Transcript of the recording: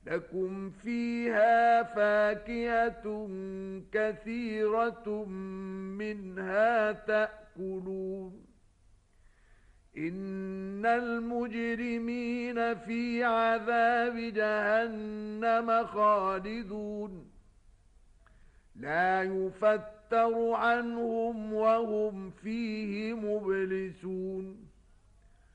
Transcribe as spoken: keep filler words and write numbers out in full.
لكم فيها فاكهة كثيرة منها تأكلون إن المجرمين في عذاب جهنم خالدون لا يفتر عنهم وهم فيه مبلسون